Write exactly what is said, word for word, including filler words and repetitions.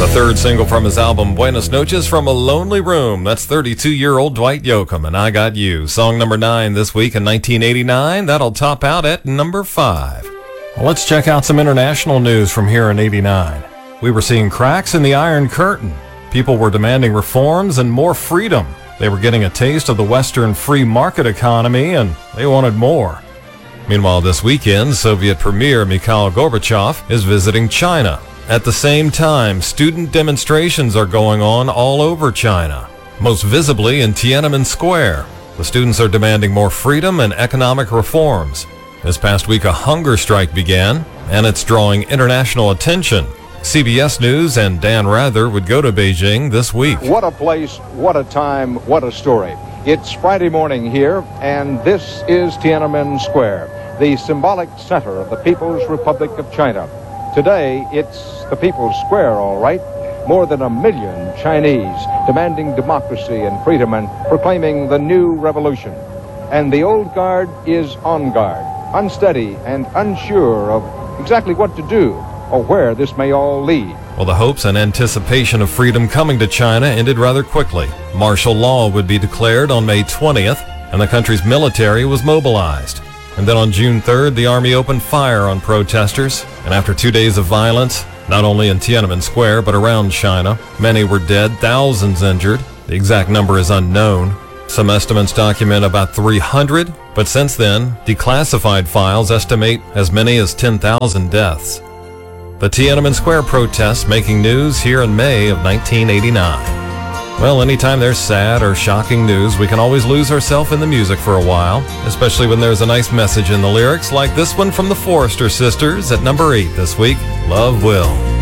third single from his album Buenas Noches from a Lonely Room. That's thirty-two-year-old Dwight Yoakam and I Got You. Song number nine this week in nineteen eighty-nine. That'll top out at number five. Well, let's check out some international news from here in eighty-nine. We were seeing cracks in the Iron Curtain. People were demanding reforms and more freedom. They were getting a taste of the Western free market economy and they wanted more. Meanwhile, this weekend, Soviet Premier Mikhail Gorbachev is visiting China. At the same time, student demonstrations are going on all over China, most visibly in Tiananmen Square. The students are demanding more freedom and economic reforms. This past week, a hunger strike began, and it's drawing international attention. C B S News and Dan Rather would go to Beijing this week. What a place, what a time, what a story. It's Friday morning here, and this is Tiananmen Square, the symbolic center of the People's Republic of China. Today, it's the People's Square, all right. More than a million Chinese demanding democracy and freedom and proclaiming the new revolution. And the old guard is on guard, unsteady and unsure of exactly what to do or where this may all lead. Well, the hopes and anticipation of freedom coming to China ended rather quickly. Martial law would be declared on May twentieth, and the country's military was mobilized. And then on June third, the army opened fire on protesters. And after two days of violence, not only in Tiananmen Square, but around China, many were dead, thousands injured. The exact number is unknown. Some estimates document about three hundred, but since then, declassified files estimate as many as ten thousand deaths. The Tiananmen Square protests making news here in May of nineteen eighty-nine. Well, anytime there's sad or shocking news, we can always lose ourselves in the music for a while, especially when there's a nice message in the lyrics, like this one from the Forrester Sisters at number eight this week, Love Will.